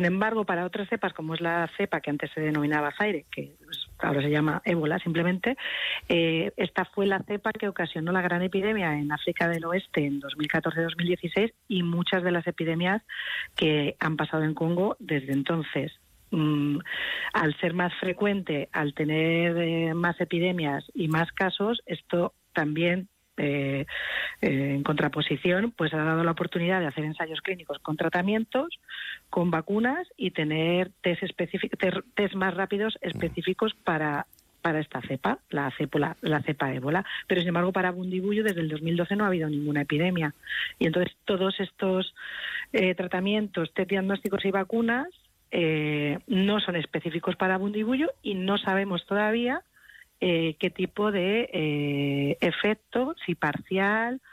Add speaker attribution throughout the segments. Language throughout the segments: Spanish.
Speaker 1: Sin embargo, para otras cepas, como es la cepa que antes se denominaba Zaire, que ahora se llama ébola simplemente, esta fue la cepa que ocasionó la gran epidemia en África del Oeste en 2014-2016 y muchas de las epidemias que han pasado en Congo desde entonces. Al ser más frecuente, al tener más epidemias y más casos, esto también, en contraposición, pues ha dado la oportunidad de hacer ensayos clínicos con tratamientos, con vacunas y tener test más rápidos específicos para esta cepa, la cepa ébola. Pero sin embargo, para Bundibugyo desde el 2012 no ha habido ninguna epidemia. Y entonces todos estos tratamientos, test diagnósticos y vacunas no son específicos para Bundibugyo y no sabemos todavía qué tipo de efecto, si parcial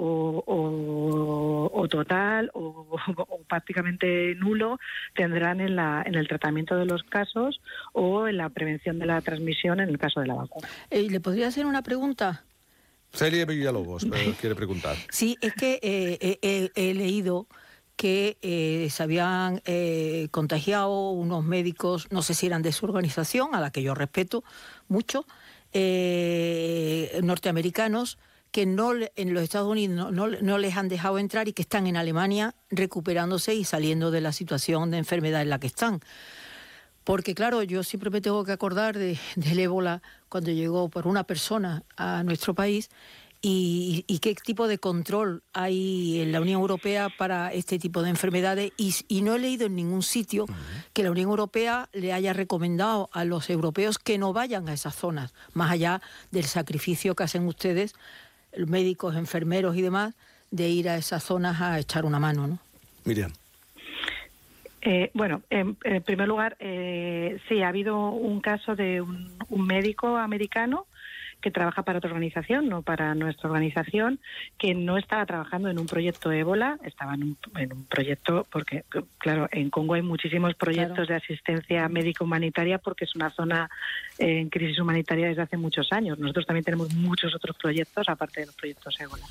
Speaker 1: o total o prácticamente nulo, tendrán en el tratamiento de los casos o en la prevención de la transmisión en el caso de la vacuna.
Speaker 2: ¿Le podría hacer una pregunta?
Speaker 3: Celia Villalobos quiere preguntar.
Speaker 2: Sí, es que he leído que se habían contagiado unos médicos, no sé si eran de su organización, a la que yo respeto mucho, norteamericanos, que en los Estados Unidos no les han dejado entrar y que están en Alemania recuperándose y saliendo de la situación de enfermedad en la que están. Porque claro, yo siempre me tengo que acordar del ébola cuando llegó por una persona a nuestro país y qué tipo de control hay en la Unión Europea para este tipo de enfermedades y no he leído en ningún sitio que la Unión Europea le haya recomendado a los europeos que no vayan a esas zonas, más allá del sacrificio que hacen ustedes, médicos, enfermeros y demás, de ir a esas zonas a echar una mano, ¿no?
Speaker 3: Miriam.
Speaker 1: Bueno, en primer lugar, sí, ha habido un caso de un médico americano que trabaja para otra organización, no para nuestra organización, que no estaba trabajando en un proyecto ébola, estaba en un proyecto, porque claro, en Congo hay muchísimos proyectos de asistencia médico-humanitaria porque es una zona en crisis humanitaria desde hace muchos años. Nosotros también tenemos muchos otros proyectos, aparte de los proyectos ébola.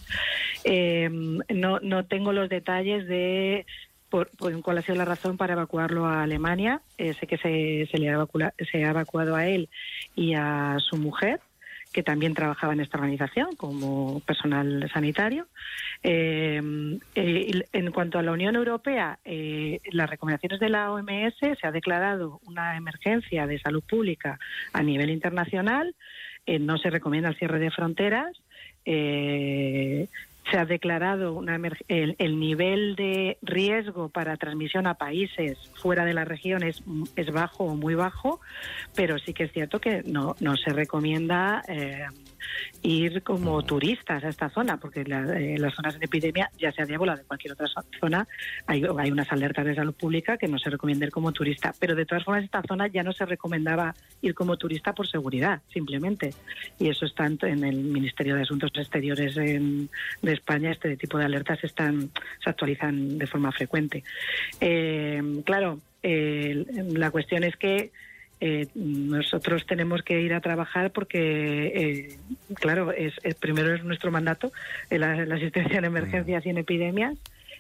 Speaker 1: No tengo los detalles de cuál ha sido la razón para evacuarlo a Alemania. Sé que se ha evacuado a él y a su mujer, que también trabajaba en esta organización como personal sanitario. En cuanto a la Unión Europea, las recomendaciones de la OMS, se ha declarado una emergencia de salud pública a nivel internacional, no se recomienda el cierre de fronteras, se ha declarado el nivel de riesgo para transmisión a países fuera de la región es bajo o muy bajo, pero sí que es cierto que no se recomienda ir como turistas a esta zona, porque las zonas de epidemia, ya sea de ébola o de cualquier otra zona, hay unas alertas de salud pública que no se recomienda ir como turista, pero de todas formas esta zona ya no se recomendaba ir como turista por seguridad, simplemente, y eso está en el Ministerio de Asuntos Exteriores de España. Este tipo de alertas se actualizan de forma frecuente. Claro, la cuestión es que nosotros tenemos que ir a trabajar porque, claro, primero es nuestro mandato, la asistencia en emergencias y en epidemias,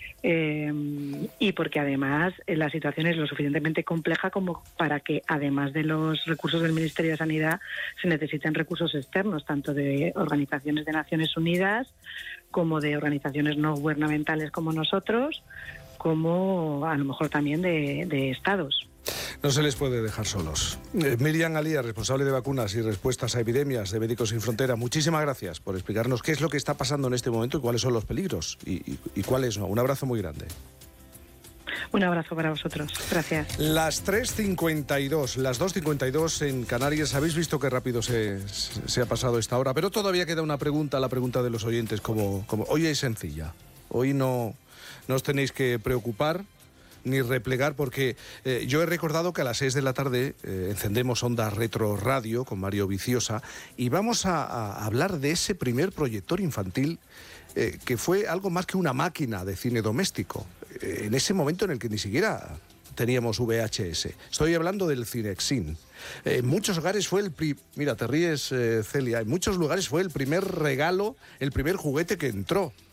Speaker 1: y porque además la situación es lo suficientemente compleja como para que, además de los recursos del Ministerio de Sanidad, se necesiten recursos externos, tanto de organizaciones de Naciones Unidas como de organizaciones no gubernamentales como nosotros, como a lo mejor también de estados.
Speaker 3: No se les puede dejar solos. Miriam Alía, responsable de vacunas y respuestas a epidemias de Médicos Sin Frontera, muchísimas gracias por explicarnos qué es lo que está pasando en este momento y cuáles son los peligros y cuáles no. Un abrazo muy grande.
Speaker 1: Un abrazo para vosotros. Gracias.
Speaker 3: Las 3:52, las 2:52 en Canarias. Habéis visto qué rápido se ha pasado esta hora, pero todavía queda una pregunta, la pregunta de los oyentes, como hoy es sencilla. Hoy no os tenéis que preocupar ni replegar, porque yo he recordado que a las 6 de la tarde encendemos Onda Retro Radio con Mario Viciosa y vamos a hablar de ese primer proyector infantil que fue algo más que una máquina de cine doméstico, en ese momento en el que ni siquiera teníamos VHS. Estoy hablando del Cinexin. En muchos hogares fue mira, te ríes, Celia, en muchos lugares fue el primer regalo, el primer juguete que entró.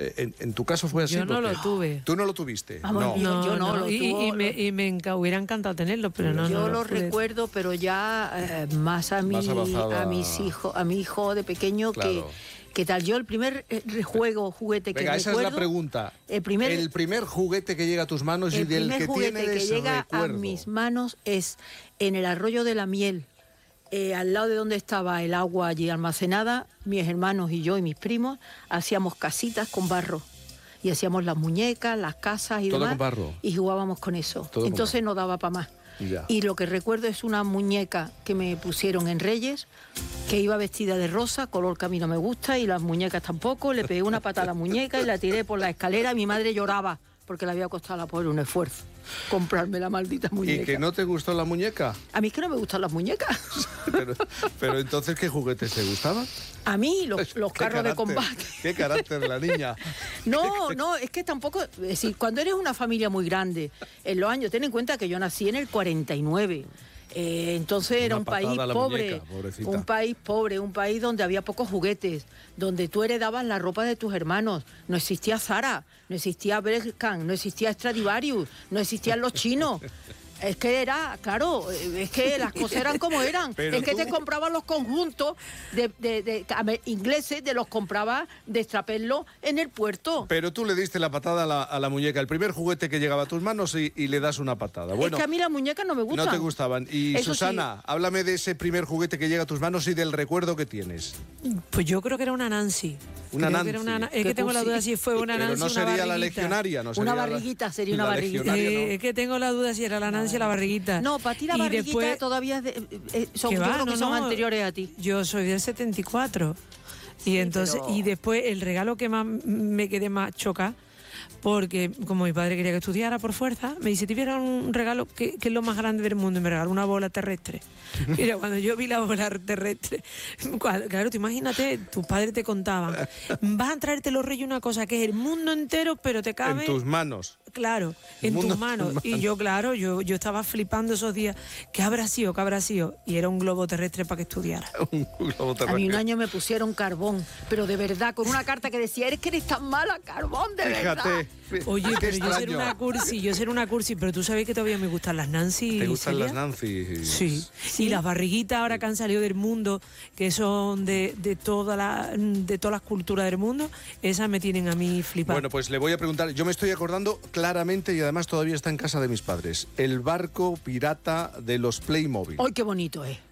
Speaker 3: En tu caso fue así.
Speaker 4: Yo no
Speaker 3: porque
Speaker 4: lo tuve.
Speaker 3: ¿Tú no lo tuviste?
Speaker 2: Vamos,
Speaker 3: No.
Speaker 2: yo no lo tuvo.
Speaker 4: Hubiera encantado tenerlo, pero no.
Speaker 2: Yo
Speaker 4: no
Speaker 2: lo
Speaker 4: pude.
Speaker 2: recuerdo, pero ya más a
Speaker 3: Más avanzada.
Speaker 2: a mi hijo de pequeño
Speaker 3: Claro.
Speaker 2: que tal. Yo el primer juguete
Speaker 3: Venga,
Speaker 2: que
Speaker 3: esa
Speaker 2: recuerdo...
Speaker 3: es la pregunta.
Speaker 2: El primer
Speaker 3: juguete que llega a tus manos y del que
Speaker 2: juguete
Speaker 3: tienes
Speaker 2: que llega
Speaker 3: recuerdo.
Speaker 2: a mis manos es en el arroyo de la Miel, al lado de donde estaba el agua allí almacenada. Mis hermanos y yo y mis primos hacíamos casitas con barro. Y hacíamos las muñecas, las casas y
Speaker 3: Todo
Speaker 2: demás.
Speaker 3: con barro.
Speaker 2: Y jugábamos con eso.
Speaker 3: Todo con
Speaker 2: Entonces
Speaker 3: barro.
Speaker 2: no daba para más.
Speaker 3: Ya.
Speaker 2: Y lo que recuerdo es una muñeca que me pusieron en Reyes, que iba vestida de rosa, color que a mí no me gusta, y las muñecas tampoco. Le pegué una patada a la muñeca y la tiré por la escalera. Y mi madre lloraba porque le había costado a la pobre un esfuerzo comprarme la maldita muñeca.
Speaker 3: ¿Y que no te gustó la muñeca?
Speaker 2: A mí es que no me gustan las muñecas.
Speaker 3: Pero entonces, ¿qué juguetes te gustaban?
Speaker 2: A mí los
Speaker 3: ¿Qué
Speaker 2: carros de
Speaker 3: carácter?
Speaker 2: combate.
Speaker 3: ¿Qué carácter la niña?
Speaker 2: No, es que tampoco... Es decir, cuando eres una familia muy grande, en los años, ten en cuenta que yo nací en el 49. Entonces era un país
Speaker 3: patada a la
Speaker 2: pobre,
Speaker 3: muñeca, pobrecita.
Speaker 2: un país pobre, un país donde había pocos juguetes, donde tú heredabas la ropa de tus hermanos. No existía Zara, no existía Bershka, no existía Stradivarius, no existían los chinos. Es que era, claro, es que las cosas eran como eran.
Speaker 3: Pero
Speaker 2: es que
Speaker 3: tú-
Speaker 2: te compraban los conjuntos de ingleses, los compraba de extraperlo en el puerto.
Speaker 3: Pero tú le diste la patada a la muñeca, el primer juguete que llegaba a tus manos y le das una patada. Bueno,
Speaker 2: es que a mí las muñecas no me gustan.
Speaker 3: no te gustaban. Y
Speaker 2: Eso
Speaker 3: Susana, háblame de ese primer juguete que llega a tus manos y del recuerdo que tienes.
Speaker 4: Pues yo creo que era una Nancy.
Speaker 3: Una
Speaker 4: Creo que era
Speaker 3: Nancy.
Speaker 4: Es que
Speaker 2: Qué
Speaker 4: tengo la duda
Speaker 2: cursi.
Speaker 4: si fue una
Speaker 3: Pero
Speaker 4: Nancy
Speaker 3: no
Speaker 4: o una
Speaker 3: sería la
Speaker 4: barriguita.
Speaker 3: legionaria, no sería
Speaker 2: Una
Speaker 3: la-
Speaker 2: barriguita, sería una
Speaker 3: la
Speaker 2: barriguita.
Speaker 3: legionaria, ¿no?
Speaker 4: Es que tengo la duda si era la Nancy o la barriguita.
Speaker 2: No, para ti la
Speaker 4: Y
Speaker 2: barriguita
Speaker 4: después-
Speaker 2: todavía es son,
Speaker 4: Que
Speaker 2: yo
Speaker 4: va,
Speaker 2: creo que
Speaker 4: no,
Speaker 2: son
Speaker 4: no.
Speaker 2: anteriores a ti.
Speaker 4: Yo soy del 74. Y entonces,
Speaker 2: pero-
Speaker 4: y después el regalo que más me quedé más chocada, porque como mi padre quería que estudiara por fuerza, me dice, te hubiera un regalo que es lo más grande del mundo, y me regaló una bola terrestre. Mira, cuando yo vi la bola terrestre, claro, tú imagínate, tus padres te contaban, vas a traerte los reyes una cosa que es el mundo entero, pero te cabe...
Speaker 3: En tus manos.
Speaker 4: Claro,
Speaker 3: El
Speaker 4: en
Speaker 3: mundo
Speaker 4: tus manos.
Speaker 3: en tus
Speaker 4: Y
Speaker 3: manos.
Speaker 4: yo, claro, yo estaba flipando esos días. ¿Qué habrá sido? ¿Qué habrá sido? Y era un globo terrestre para que estudiara.
Speaker 3: Un globo
Speaker 2: A mí
Speaker 3: terrestre.
Speaker 2: un año me pusieron carbón, pero de verdad, con una carta que decía, eres que eres tan mala, carbón, de verdad.
Speaker 3: Fíjate.
Speaker 4: Oye,
Speaker 3: qué
Speaker 4: pero yo ser
Speaker 3: extraño.
Speaker 4: una cursi, pero tú sabes que todavía me gustan las Nancy.
Speaker 3: ¿Te gustan
Speaker 4: Celia.
Speaker 3: las Nancy?
Speaker 4: Sí. Y las barriguitas ahora que han salido del mundo, que son de todas las culturas del mundo, esas me tienen a mí flipar.
Speaker 3: Bueno, pues le voy a preguntar, yo me estoy acordando claramente y además todavía está en casa de mis padres, el barco pirata de los Playmobil.
Speaker 2: ¡Ay, qué bonito es!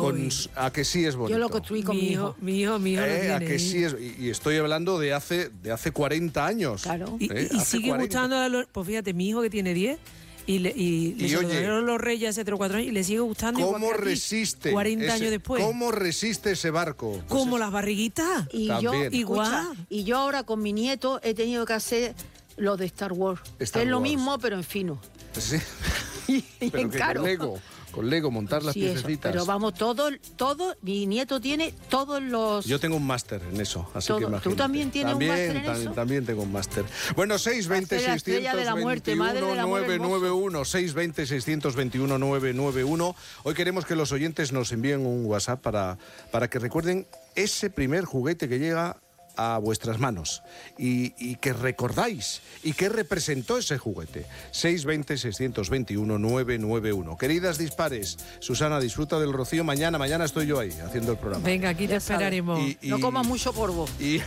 Speaker 3: A que sí es bonito.
Speaker 2: Yo lo construí con mi hijo.
Speaker 4: Mi hijo lo tiene.
Speaker 3: A que sí es, y estoy hablando de hace 40 años.
Speaker 2: Claro.
Speaker 4: Y
Speaker 3: Hace
Speaker 4: sigue
Speaker 3: 40.
Speaker 4: gustando a los... Pues fíjate, mi hijo que tiene 10 y le
Speaker 3: oye,
Speaker 4: sobraron los reyes hace 3 o 4 años y le sigue gustando igual
Speaker 3: ¿Cómo
Speaker 4: que a ti,
Speaker 3: resiste?
Speaker 4: 40 años después.
Speaker 3: ¿Cómo resiste ese barco? Pues
Speaker 4: Como las barriguitas.
Speaker 2: Y
Speaker 3: También.
Speaker 2: yo, escucha,
Speaker 4: Igual.
Speaker 2: y yo ahora con mi nieto he tenido que hacer lo de Star Wars.
Speaker 3: Star
Speaker 2: es lo
Speaker 3: Wars.
Speaker 2: mismo, pero en fino.
Speaker 3: Sí,
Speaker 2: Y
Speaker 3: pero
Speaker 2: en
Speaker 3: que
Speaker 2: caro.
Speaker 3: con Lego montar las
Speaker 2: Sí, eso.
Speaker 3: piececitas.
Speaker 2: Pero vamos, todo, mi nieto tiene todos los...
Speaker 3: Yo tengo un máster en eso, así
Speaker 2: Todo.
Speaker 3: que
Speaker 2: ¿Tú
Speaker 3: imagínate.
Speaker 2: también tienes un máster en eso?
Speaker 3: También tengo un máster. Bueno, 620
Speaker 2: Hacer la estrella de la muerte, madre de la muerte
Speaker 3: 621 620 621 991. Hoy queremos que los oyentes nos envíen un WhatsApp para que recuerden ese primer juguete que llega a vuestras manos y que recordáis y qué representó ese juguete. 620 621 991. Queridas dispares, Susana, disfruta del rocío. Mañana estoy yo ahí haciendo el programa.
Speaker 4: Venga, aquí te
Speaker 2: Ya sabes.
Speaker 4: esperaremos.
Speaker 2: No comas mucho polvo,
Speaker 3: Y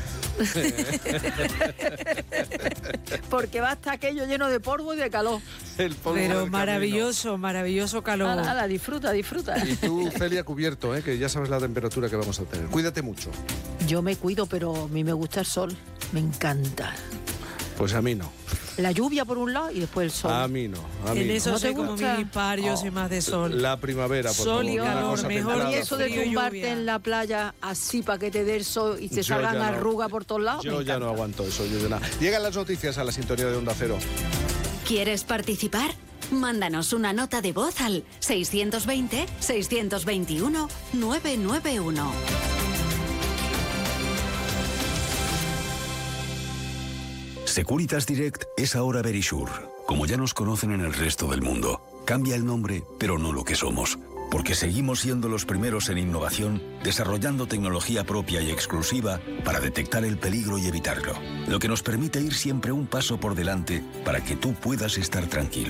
Speaker 2: porque va a estar aquello lleno de polvo y de calor.
Speaker 3: el polvo del
Speaker 4: Pero
Speaker 3: camino.
Speaker 4: maravilloso calor.
Speaker 2: Ala, disfruta.
Speaker 3: Y tú, Celia, cubierto, que ya sabes la temperatura que vamos a tener. Cuídate mucho.
Speaker 2: Yo me cuido, pero a mí me gusta el sol. Me encanta.
Speaker 3: Pues a mí no.
Speaker 2: La lluvia por un lado y después el sol.
Speaker 3: A mí no. A mí
Speaker 4: En
Speaker 3: no.
Speaker 4: eso
Speaker 2: ¿No te
Speaker 4: soy como
Speaker 2: gusta?
Speaker 4: mi par, yo soy más de sol.
Speaker 3: La primavera, por
Speaker 4: Sol y
Speaker 3: favor, una
Speaker 4: calor,
Speaker 3: cosa
Speaker 4: mejor
Speaker 3: templada.
Speaker 2: Y eso de
Speaker 4: frío y
Speaker 2: tumbarte
Speaker 4: lluvia.
Speaker 2: en la playa así para que te dé el sol y te
Speaker 3: Yo
Speaker 2: salgan
Speaker 3: ya no.
Speaker 2: arrugas por todos lados.
Speaker 3: Yo
Speaker 2: me
Speaker 3: ya no
Speaker 2: encanta.
Speaker 3: aguanto eso. Yo ya no. Llegan las noticias a la sintonía de Onda Cero.
Speaker 5: ¿Quieres participar? Mándanos una nota de voz al 620-621-991.
Speaker 6: Securitas Direct es ahora Verisure. Como ya nos conocen en el resto del mundo, cambia el nombre, pero no lo que somos. Porque seguimos siendo los primeros en innovación, desarrollando tecnología propia y exclusiva para detectar el peligro y evitarlo. Lo que nos permite ir siempre un paso por delante para que tú puedas estar tranquilo.